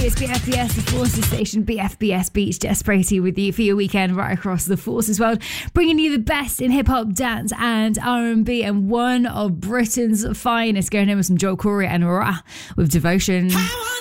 It's BFBS, the Forces Station, BFBS Beach, Jess Brady with you for your weekend right across the Forces world, bringing you the best in hip-hop, dance and R&B, and one of Britain's finest, going in with some Joel Corey and Ra with Devotion.